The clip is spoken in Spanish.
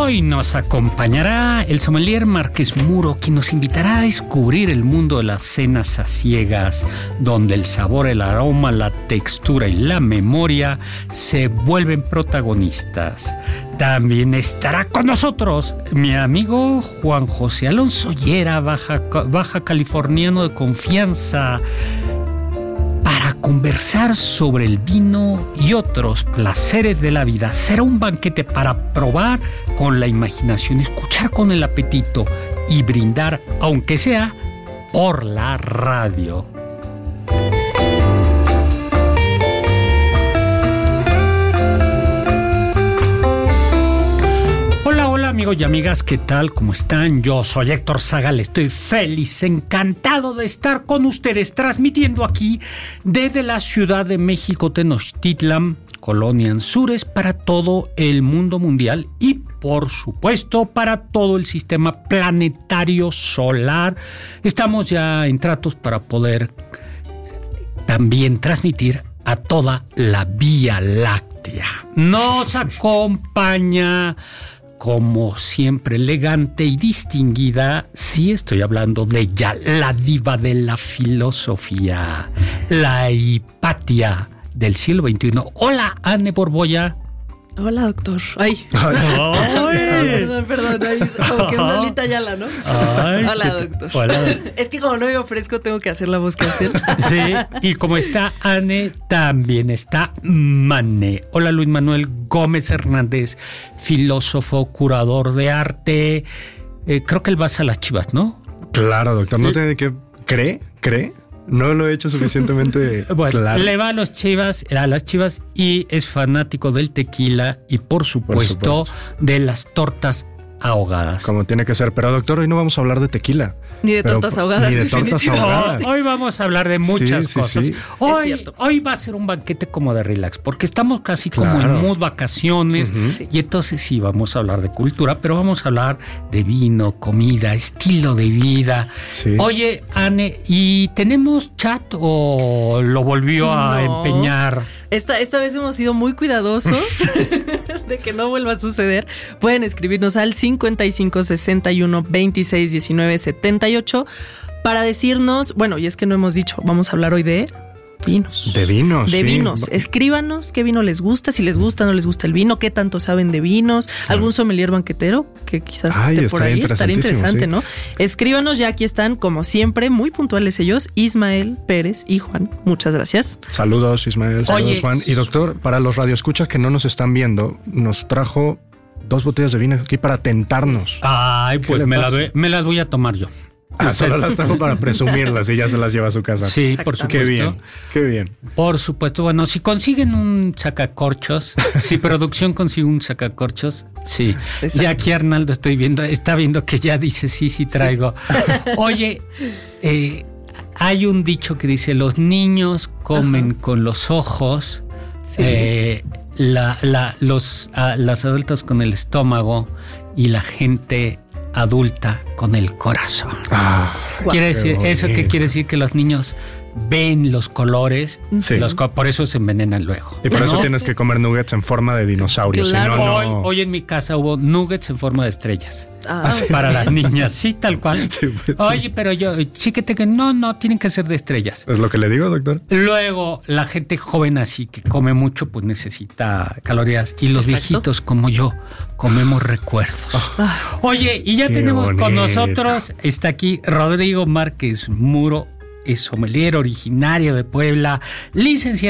Hoy nos acompañará el sommelier Márquez Muro, quien nos invitará a descubrir el mundo de las cenas a ciegas, donde el sabor, el aroma, la textura y la memoria se vuelven protagonistas. También estará con nosotros mi amigo Juan José Alonso Llera, baja californiano de confianza, para conversar sobre el vino y otros placeres de la vida. Será un banquete para probar con la imaginación, escuchar con el apetito y brindar, aunque sea por la radio. Hola amigos y amigas, ¿qué tal? ¿Cómo están? Yo soy Héctor Zagal, estoy feliz, encantado de estar con ustedes, transmitiendo aquí desde la Ciudad de México, Tenochtitlan, Colonia Anzures, para todo el mundo mundial y, por supuesto, para todo el sistema planetario solar. Estamos ya en tratos para poder también transmitir a toda la Vía Láctea. Nos acompaña, como siempre, elegante y distinguida, sí estoy hablando de ella, la diva de la filosofía, la Hipatia del siglo XXI. Hola, Anne Borbolla. Hola, doctor. Ay. Perdón. Ay, como que una Lolita Ayala, ¿no? Ay, hola, doctor. Hola. Es que como no me ofrezco, tengo que hacer la voz que hacer. Sí, y como está Anne, también está Mané. Hola, Luis Manuel Gómez Hernández, filósofo, curador de arte. Creo que él va a las Chivas, ¿no? Claro, doctor. No tiene que... ¿Cree? No lo he hecho suficientemente bueno, claro. Le va a las Chivas y es fanático del tequila y por supuesto de las tortas ahogadas. Como tiene que ser. Pero doctor, hoy no vamos a hablar de tequila. Ni de tortas ahogadas. Ni de tortas ahogadas. Hoy vamos a hablar de muchas cosas. Sí. Hoy va a ser un banquete como de relax, porque estamos casi como en mood vacaciones. Uh-huh. Y entonces sí, vamos a hablar de cultura, pero vamos a hablar de vino, comida, estilo de vida. Sí. Oye, Anne, ¿y tenemos chat o lo volvió a empeñar? Esta vez hemos sido muy cuidadosos de que no vuelva a suceder. Pueden escribirnos al 55 61 26 19 78 para decirnos, bueno, y es que no hemos dicho, vamos a hablar hoy de vinos. De vinos. De vinos. Escríbanos qué vino les gusta, si les gusta, no les gusta el vino, qué tanto saben de vinos, algún sommelier banquetero que quizás esté por ahí, estaría interesante, sí. ¿no? Escríbanos, ya aquí están, como siempre, muy puntuales ellos, Ismael, Pérez y Juan. Muchas gracias. Saludos, Ismael. Saludos, Juan. Y doctor, para los radioescuchas que no nos están viendo, nos trajo 2 botellas de vino aquí para tentarnos. Ay, pues me las voy a tomar yo. Solo las trajo para presumirlas y ya se las lleva a su casa. Sí, por supuesto. Qué bien. Por supuesto. Bueno, si consiguen un sacacorchos, si producción consigue un sacacorchos, sí. Exacto. Ya aquí Arnaldo está viendo que ya dice sí traigo. Sí. Oye, hay un dicho que dice: los niños comen con los ojos, sí. Los adultos con el estómago y la gente adulta con el corazón. Quiere decir eso, que quiere decir que los niños ven los colores, sí. Por eso se envenenan luego. Y por eso tienes que comer nuggets en forma de dinosaurio. Claro. Si no. Hoy en mi casa hubo nuggets en forma de estrellas. Para las niñas, sí, tal cual. Sí, pues, oye, sí. Pero yo, chiquete, que no, tienen que ser de estrellas. Es lo que le digo, doctor. Luego, la gente joven así que come mucho, pues necesita calorías. Y los viejitos como yo, comemos recuerdos. Oye, y ya tenemos bonito. Con nosotros, está aquí Rodrigo Márquez Muro, es sommelier originario de Puebla, licenciado